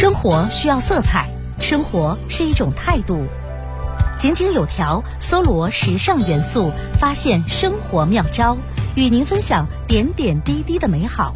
生活需要色彩，生活是一种态度。井井有条，搜罗时尚元素，发现生活妙招，与您分享点点滴滴的美好。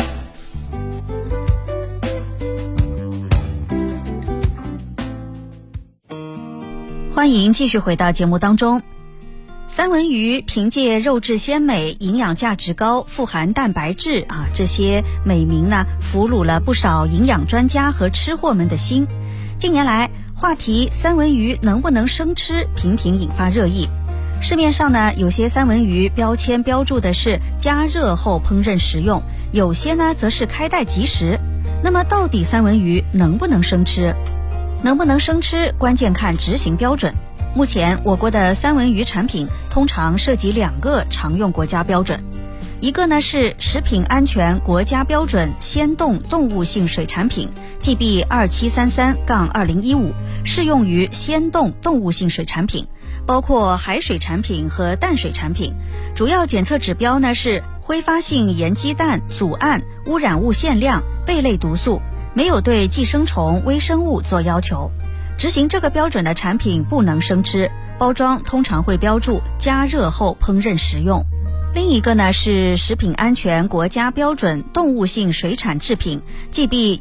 欢迎继续回到节目当中。三文鱼凭借肉质鲜美、营养价值高、富含蛋白质这些美名呢，俘虏了不少营养专家和吃货们的心。近年来，话题三文鱼能不能生吃频频引发热议。市面上呢，有些三文鱼标签标注的是加热后烹饪食用，有些呢则是开袋即食。那么到底三文鱼能不能生吃？能不能生吃，关键看执行标准。目前我国的三文鱼产品通常涉及2个常用国家标准，一个呢是食品安全国家标准鲜冻动物性水产品 GB 2733-2015，适用于鲜冻动物性水产品，包括海水产品和淡水产品。主要检测指标呢是挥发性盐基氮、组胺、污染物限量、贝类毒素，没有对寄生虫、微生物做要求。执行这个标准的产品不能生吃，包装通常会标注加热后烹饪食用。另一个呢是食品安全国家标准动物性水产制品 GB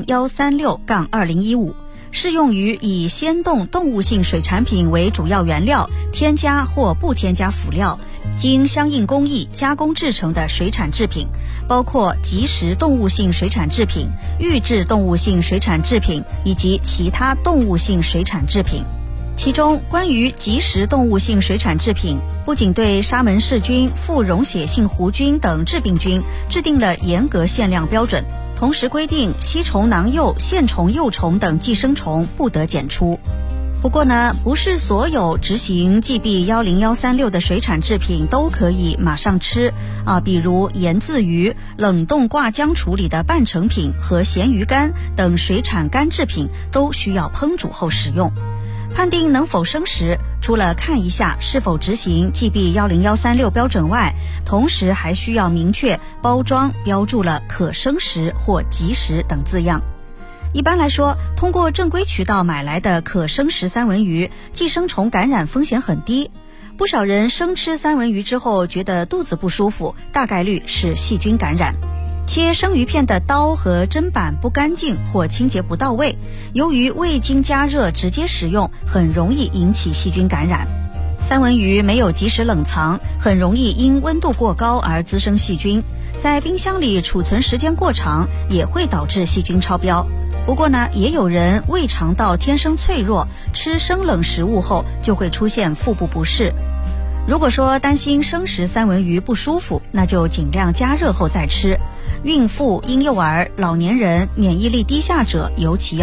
10136-2015，适用于以鲜冻动物性水产品为主要原料，添加或不添加辅料，经相应工艺加工制成的水产制品，包括即食动物性水产制品、预制动物性水产制品以及其他动物性水产制品。其中，关于即食动物性水产制品，不仅对沙门氏菌、副溶血性弧菌等致病菌制定了严格限量标准，同时规定吸虫囊幼、线虫幼虫等寄生虫不得检出。不过呢，不是所有执行 GB 10136的水产制品都可以马上吃比如盐渍鱼、冷冻挂浆处理的半成品和咸鱼干等水产干制品都需要烹煮后食用。判定能否生食，除了看一下是否执行 GB 10136标准外，同时还需要明确包装标注了可生食或即食等字样。一般来说，通过正规渠道买来的可生食三文鱼，寄生虫感染风险很低。不少人生吃三文鱼之后觉得肚子不舒服，大概率是细菌感染。切生鱼片的刀和砧板不干净或清洁不到位，由于未经加热直接食用，很容易引起细菌感染。三文鱼没有及时冷藏，很容易因温度过高而滋生细菌，在冰箱里储存时间过长也会导致细菌超标。不过呢，也有人胃肠道天生脆弱，吃生冷食物后就会出现腹部不适。如果说担心生食三文鱼不舒服，那就尽量加热后再吃。孕妇、婴幼儿、老年人、免疫力低下者尤其要